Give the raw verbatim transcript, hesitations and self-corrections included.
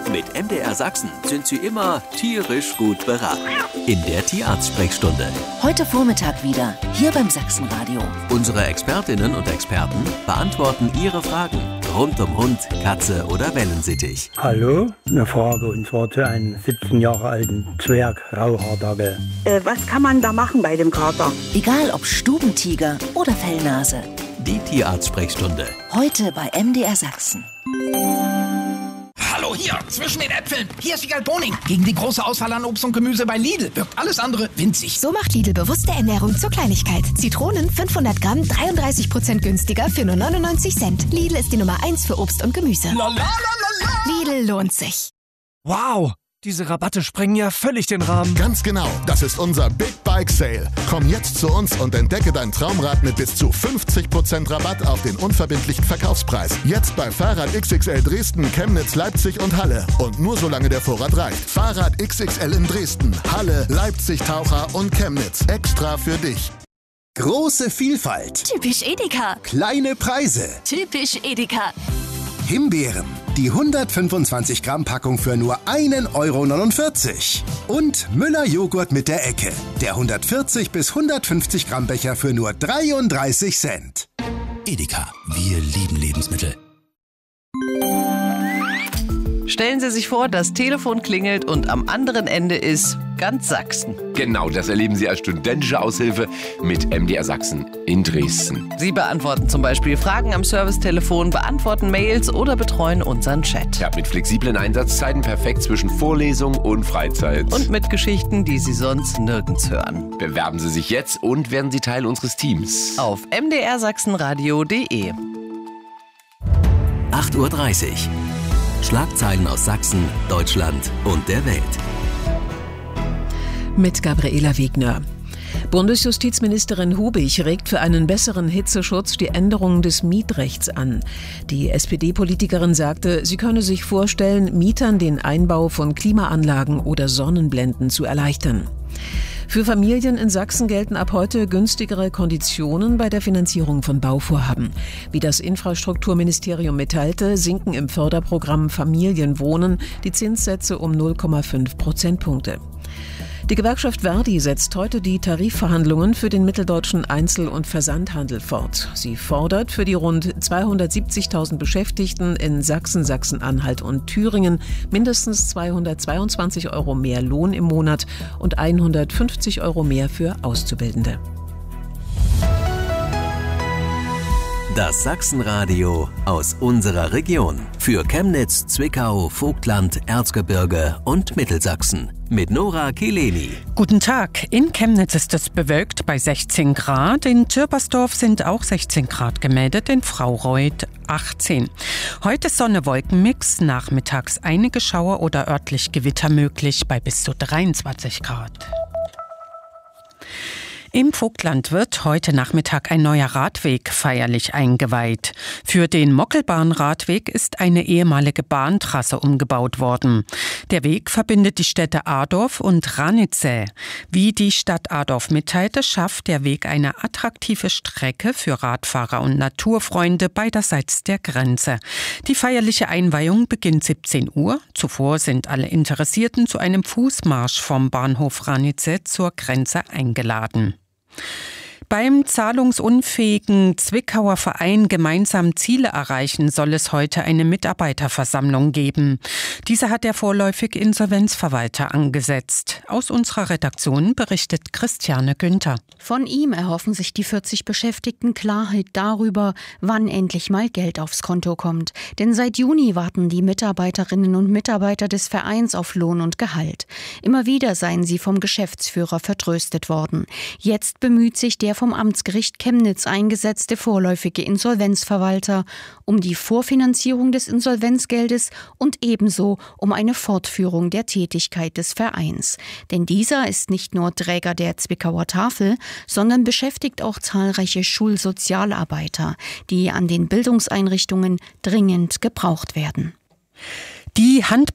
Mit M D R Sachsen sind Sie immer tierisch gut beraten. In der Tierarzt-Sprechstunde. Heute Vormittag wieder, hier beim Sachsenradio. Unsere Expertinnen und Experten beantworten Ihre Fragen rund um Hund, Katze oder Wellensittich. Hallo, eine Frage und zwar zu einem siebzehn Jahre alten Zwerg-Rauhaardackel. Äh, was kann man da machen bei dem Kater? Egal ob Stubentiger oder Fellnase. Die Tierarzt-Sprechstunde. Heute bei M D R Sachsen. Hallo hier, zwischen den Äpfeln. Hier ist Wiegald Boning. Gegen die große Auswahl an Obst und Gemüse bei Lidl wirkt alles andere winzig. So macht Lidl bewusste Ernährung zur Kleinigkeit. Zitronen fünfhundert Gramm, dreiunddreißig Prozent günstiger für nur neunundneunzig Cent. Lidl ist die Nummer eins für Obst und Gemüse. La, la, la, la, la. Lidl lohnt sich. Wow, diese Rabatte sprengen ja völlig den Rahmen. Ganz genau, das ist unser Big Bike Sale. Komm jetzt zu uns und entdecke dein Traumrad mit bis zu fünfzig Prozent Rabatt auf den unverbindlichen Verkaufspreis. Jetzt bei Fahrrad X X L Dresden, Chemnitz, Leipzig und Halle. Und nur solange der Vorrat reicht. Fahrrad X X L in Dresden, Halle, Leipzig, Taucher und Chemnitz. Extra für dich. Große Vielfalt. Typisch Edeka. Kleine Preise. Typisch Edeka. Himbeeren. Die hundertfünfundzwanzig Gramm Packung für nur ein Euro neunundvierzig. Und Müller Joghurt mit der Ecke. Der hundertvierzig bis hundertfünfzig Gramm Becher für nur dreiunddreißig Cent. Edeka. Wir lieben Lebensmittel. Stellen Sie sich vor, das Telefon klingelt und am anderen Ende ist ganz Sachsen. Genau, das erleben Sie als studentische Aushilfe mit M D R Sachsen in Dresden. Sie beantworten zum Beispiel Fragen am Servicetelefon, beantworten Mails oder betreuen unseren Chat. Ja, mit flexiblen Einsatzzeiten perfekt zwischen Vorlesung und Freizeit. Und mit Geschichten, die Sie sonst nirgends hören. Bewerben Sie sich jetzt und werden Sie Teil unseres Teams. Auf m d r sachsenradio punkt de. acht Uhr dreißig. Schlagzeilen aus Sachsen, Deutschland und der Welt. Mit Gabriela Wegner. Bundesjustizministerin Hubig regt für einen besseren Hitzeschutz die Änderung des Mietrechts an. Die S P D-Politikerin sagte, sie könne sich vorstellen, Mietern den Einbau von Klimaanlagen oder Sonnenblenden zu erleichtern. Für Familien in Sachsen gelten ab heute günstigere Konditionen bei der Finanzierung von Bauvorhaben. Wie das Infrastrukturministerium mitteilte, sinken im Förderprogramm Familienwohnen die Zinssätze um null Komma fünf Prozentpunkte. Die Gewerkschaft Verdi setzt heute die Tarifverhandlungen für den mitteldeutschen Einzel- und Versandhandel fort. Sie fordert für die rund zweihundertsiebzigtausend Beschäftigten in Sachsen, Sachsen-Anhalt und Thüringen mindestens zweihundertzweiundzwanzig Euro mehr Lohn im Monat und hundertfünfzig Euro mehr für Auszubildende. Das Sachsenradio aus unserer Region. Für Chemnitz, Zwickau, Vogtland, Erzgebirge und Mittelsachsen. Mit Nora Kileni. Guten Tag. In Chemnitz ist es bewölkt bei sechzehn Grad. In Türpersdorf sind auch sechzehn Grad gemeldet, in Fraureuth achtzehn. Heute Sonne-Wolken-Mix, nachmittags einige Schauer oder örtlich Gewitter möglich bei bis zu dreiundzwanzig Grad. Im Vogtland wird heute Nachmittag ein neuer Radweg feierlich eingeweiht. Für den Mockelbahnradweg ist eine ehemalige Bahntrasse umgebaut worden. Der Weg verbindet die Städte Adorf und Ranitze. Wie die Stadt Adorf mitteilte, schafft der Weg eine attraktive Strecke für Radfahrer und Naturfreunde beiderseits der Grenze. Die feierliche Einweihung beginnt siebzehn Uhr. Zuvor sind alle Interessierten zu einem Fußmarsch vom Bahnhof Ranitze zur Grenze eingeladen. Beim zahlungsunfähigen Zwickauer Verein Gemeinsam Ziele erreichen soll es heute eine Mitarbeiterversammlung geben. Diese hat der vorläufig Insolvenzverwalter angesetzt. Aus unserer Redaktion berichtet Christiane Günther. Von ihm erhoffen sich die vierzig Beschäftigten Klarheit darüber, wann endlich mal Geld aufs Konto kommt. Denn seit Juni warten die Mitarbeiterinnen und Mitarbeiter des Vereins auf Lohn und Gehalt. Immer wieder seien sie vom Geschäftsführer vertröstet worden. Jetzt bemüht sich der vom Amtsgericht Chemnitz eingesetzte vorläufige Insolvenzverwalter um die Vorfinanzierung des Insolvenzgeldes und ebenso um eine Fortführung der Tätigkeit des Vereins. Denn dieser ist nicht nur Träger der Zwickauer Tafel, sondern beschäftigt auch zahlreiche Schulsozialarbeiter, die an den Bildungseinrichtungen dringend gebraucht werden. Die Handball